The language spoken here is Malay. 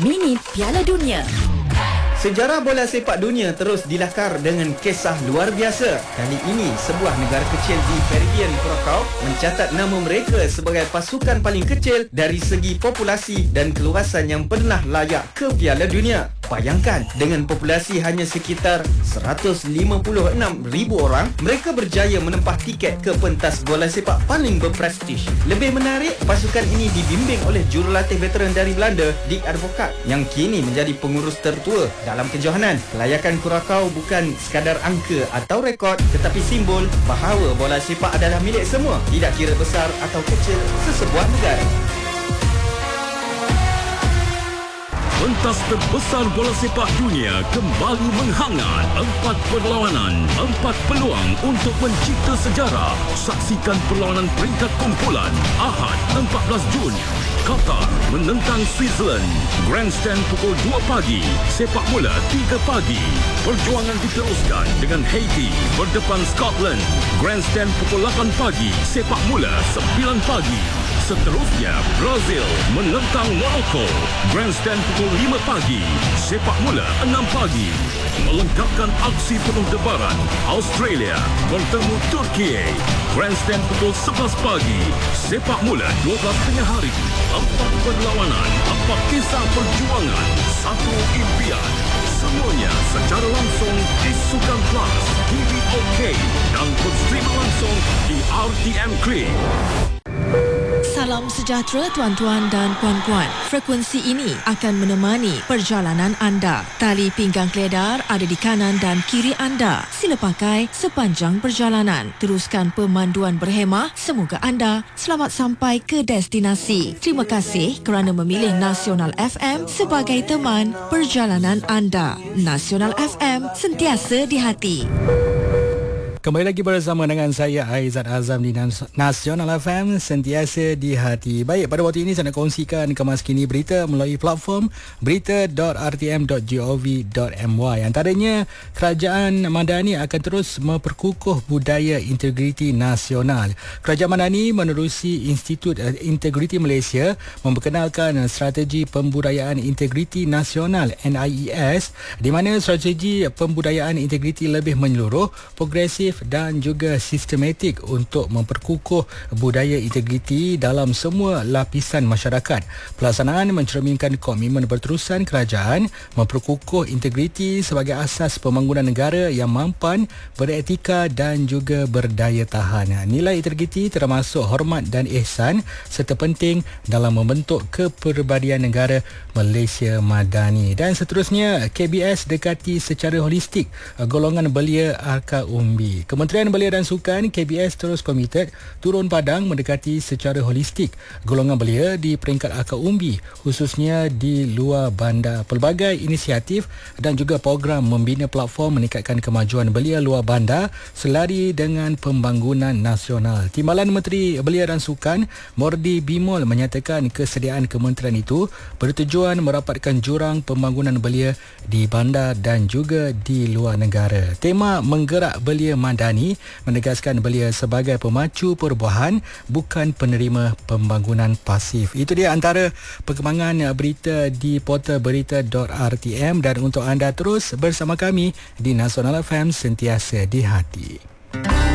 Minit Piala Dunia. Sejarah bola sepak dunia terus dilakar dengan kisah luar biasa. Kali ini, sebuah negara kecil di Caribbean Curacao mencatat nama mereka sebagai pasukan paling kecil dari segi populasi dan keluasan yang pernah layak ke Piala Dunia. Bayangkan, dengan populasi hanya sekitar 156,000 orang, mereka berjaya menempah tiket ke pentas bola sepak paling berprestij. Lebih menarik, pasukan ini dibimbing oleh jurulatih veteran dari Belanda, Dick Advocaat, yang kini menjadi pengurus tertua dalam kejohanan. Kelayakan Curacao bukan sekadar angka atau rekod, tetapi simbol bahawa bola sepak adalah milik semua, tidak kira besar atau kecil sesebuah negara. Pentas terbesar bola sepak dunia kembali menghangat. 4 perlawanan, 4 peluang untuk mencipta sejarah. Saksikan perlawanan peringkat kumpulan Ahad 14 Jun. Qatar menentang Switzerland. Grandstand pukul 2 pagi. Sepak bola 3 pagi. Perjuangan diteruskan dengan Haiti berdepan Scotland. Grandstand pukul 8 pagi. Sepak bola 9 pagi. Seterusnya, Brazil menentang Morocco. Grandstand pukul 5 pagi. Sepak bola 6 pagi. Melengkapkan aksi penuh debaran, Australia bertemu Turki. Grandstand pukul 11 pagi. Sepak bola 12 tengah hari. 4 perlawanan, 4 kisah perjuangan, 1 impian. Semuanya secara langsung di Sukan Plus, TV OK dan berstream langsung di RTM Klik. Salam sejahtera tuan-tuan dan puan-puan. Frekuensi ini akan menemani perjalanan anda. Tali pinggang keledar ada di kanan dan kiri anda. Sila pakai sepanjang perjalanan. Teruskan pemanduan berhemah. Semoga anda selamat sampai ke destinasi. Terima kasih kerana memilih Nasional FM sebagai teman perjalanan anda. Nasional FM, sentiasa di hati. Kembali lagi bersama dengan saya Aizat Azam di Nasional FM, sentiasa di hati. Baik, pada waktu ini saya nak kongsikan kemas kini berita melalui platform berita.rtm.gov.my. Antaranya, Kerajaan Madani akan terus memperkukuh budaya integriti nasional. Kerajaan Madani menerusi Institut Integriti Malaysia memperkenalkan strategi pembudayaan integriti nasional NIES, di mana strategi pembudayaan integriti lebih menyeluruh, progresif dan juga sistematik untuk memperkukuh budaya integriti dalam semua lapisan masyarakat. Pelaksanaan mencerminkan komitmen berterusan kerajaan memperkukuh integriti sebagai asas pembangunan negara yang mampan, beretika dan juga berdaya tahan. Nilai integriti termasuk hormat dan ihsan serta penting dalam membentuk kepribadian negara Malaysia Madani. Dan seterusnya, KBS dekati secara holistik golongan belia Arka Umbi. Kementerian Belia dan Sukan KBS terus komited turun padang mendekati secara holistik golongan belia di peringkat Arka Umbi, khususnya di luar bandar. Pelbagai inisiatif dan juga program membina platform meningkatkan kemajuan belia luar bandar selari dengan pembangunan nasional. Timbalan Menteri Belia dan Sukan Mordi Bimol menyatakan kesediaan kementerian itu bertujuan merapatkan jurang pembangunan belia di bandar dan juga di luar negara. Tema Menggerak Belia Madani menegaskan belia sebagai pemacu perubahan, bukan penerima pembangunan pasif. Itu dia antara perkembangan berita di portal berita.rtm, dan untuk anda terus bersama kami di Nasional FM, sentiasa di hati.